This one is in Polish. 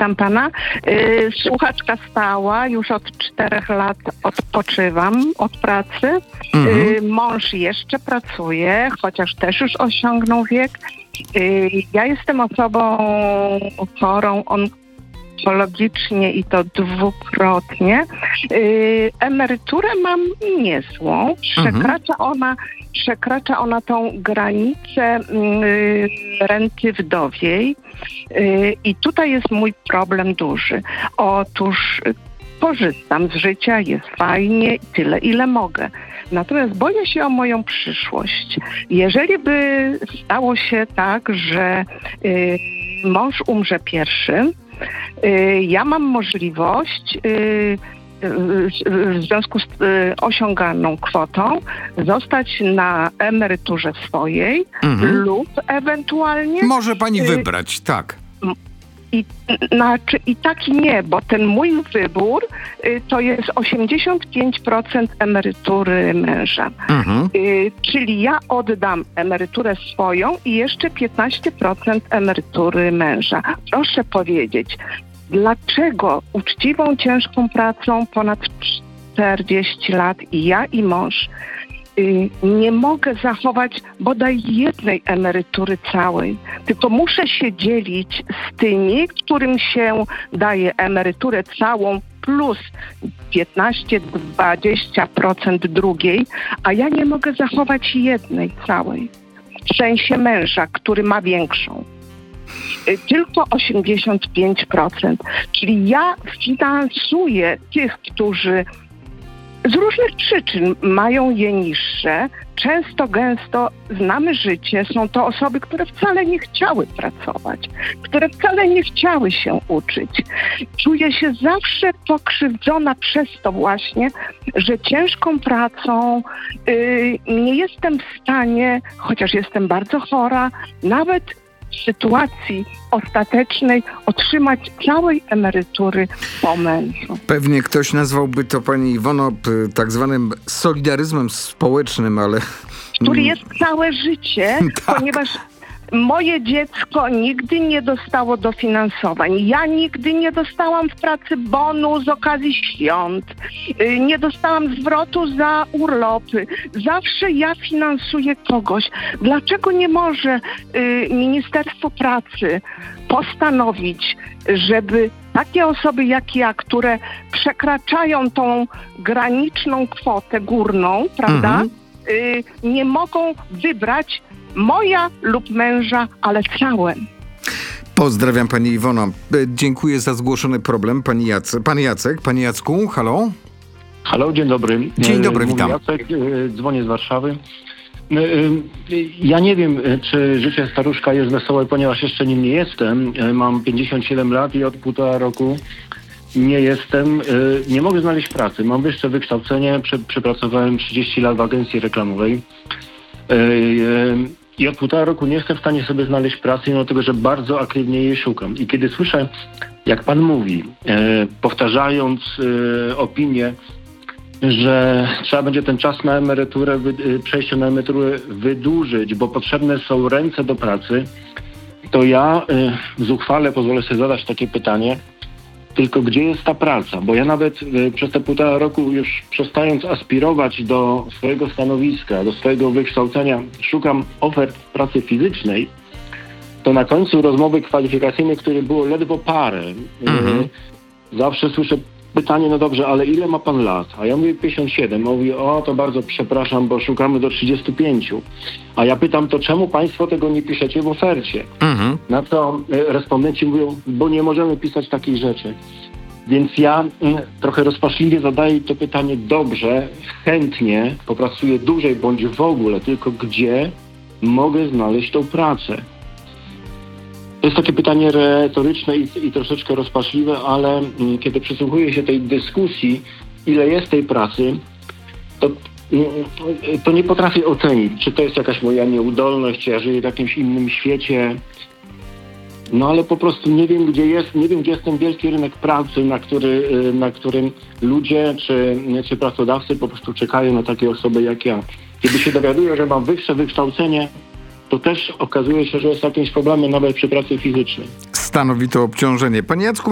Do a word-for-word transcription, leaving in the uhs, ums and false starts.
witam pana. Yy, słuchaczka stała, już od czterech lat odpoczywam od pracy. Mhm. Yy, mąż jeszcze pracuje, chociaż też już osiągnął wiek. Yy, ja jestem osobą chorą onkologicznie i to dwukrotnie. Yy, emeryturę mam niezłą. Przekracza ona, przekracza ona tą granicę yy, renty wdowiej. Yy, I tutaj jest mój problem duży. Otóż korzystam z życia, jest fajnie, tyle ile mogę. Natomiast boję się o moją przyszłość. Jeżeli by stało się tak, że yy, mąż umrze pierwszy, yy, ja mam możliwość yy, w związku z y, osiąganą kwotą zostać na emeryturze swojej Mhm. lub ewentualnie... Może pani y, wybrać, tak. I, znaczy, I tak i nie, bo ten mój wybór y, to jest osiemdziesiąt pięć procent emerytury męża. Mhm. Y, czyli ja oddam emeryturę swoją i jeszcze piętnaście procent emerytury męża. Proszę powiedzieć, dlaczego uczciwą, ciężką pracą ponad czterdzieści lat i ja i mąż y, nie mogę zachować bodaj jednej emerytury całej, tylko muszę się dzielić z tymi, którym się daje emeryturę całą plus piętnaście do dwudziestu procent drugiej, a ja nie mogę zachować jednej całej. W sensie męża, który ma większą. Tylko osiemdziesiąt pięć procent. Czyli ja finansuję tych, którzy z różnych przyczyn mają je niższe. Często, gęsto znamy życie. Są to osoby, które wcale nie chciały pracować, które wcale nie chciały się uczyć. Czuję się zawsze pokrzywdzona przez to właśnie, że ciężką pracą yy, nie jestem w stanie, chociaż jestem bardzo chora, nawet w sytuacji ostatecznej otrzymać całej emerytury po mężu. Pewnie ktoś nazwałby to, pani Iwono, p- tak zwanym solidaryzmem społecznym, ale... Który jest całe życie, Tak. ponieważ moje dziecko nigdy nie dostało dofinansowań. Ja nigdy nie dostałam w pracy bonu z okazji świąt. Yy, Nie dostałam zwrotu za urlopy. Zawsze ja finansuję kogoś. Dlaczego nie może yy, Ministerstwo Pracy postanowić, żeby takie osoby jak ja, które przekraczają tą graniczną kwotę górną, prawda, Mhm. yy, nie mogą wybrać moja lub męża, ale całe. Pozdrawiam pani Iwono. E, Dziękuję za zgłoszony problem. Pani Jacek, pan Jacek, panie Jacku, halo? Halo, dzień dobry. Dzień dobry, E, mówię witam. Jacek, e, dzwonię z Warszawy. E, e, Ja nie wiem, e, czy życie staruszka jest wesołe, ponieważ jeszcze nim nie jestem. E, Mam pięćdziesiąt siedem lat i od półtora roku nie jestem, e, nie mogę znaleźć pracy. Mam wyższe wykształcenie, prze, przepracowałem trzydzieści lat w agencji reklamowej. E, e, I od półtora roku nie jestem w stanie sobie znaleźć pracy, mimo tego, że bardzo aktywnie jej szukam. I kiedy słyszę, jak pan mówi, e, powtarzając e, opinię, że trzeba będzie ten czas na emeryturę, wy, e, przejście na emeryturę wydłużyć, bo potrzebne są ręce do pracy, to ja e, zuchwale pozwolę sobie zadać takie pytanie, tylko gdzie jest ta praca? Bo ja nawet e, przez te półtora roku już przestając aspirować do swojego stanowiska, do swojego wykształcenia, szukam ofert pracy fizycznej, to na końcu rozmowy kwalifikacyjnej, której było ledwo parę, Mhm. e, zawsze słyszę pytanie, no dobrze, ale ile ma pan lat? A ja mówię pięćdziesiąt siedem. Mówi, o to bardzo przepraszam, bo szukamy do trzydziestu pięciu. A ja pytam, to czemu państwo tego nie piszecie w ofercie? Mhm. Na co e, respondenci mówią, bo nie możemy pisać takich rzeczy. Więc ja mm, trochę rozpaczliwie zadaję to pytanie, dobrze, chętnie popracuję dłużej bądź w ogóle, tylko gdzie mogę znaleźć tą pracę? To jest takie pytanie retoryczne i, i troszeczkę rozpaczliwe, ale mm, kiedy przysłuchuję się tej dyskusji, ile jest tej pracy, to, mm, to nie potrafię ocenić, czy to jest jakaś moja nieudolność, czy ja żyję w jakimś innym świecie. No ale po prostu nie wiem, gdzie jest, nie wiem, gdzie jest ten wielki rynek pracy, na, który, na którym ludzie czy, czy pracodawcy po prostu czekają na takie osoby jak ja. Kiedy się dowiaduję, że mam wyższe wykształcenie, to też okazuje się, że jest jakimś problemem nawet przy pracy fizycznej. Stanowi to obciążenie. Panie Jacku,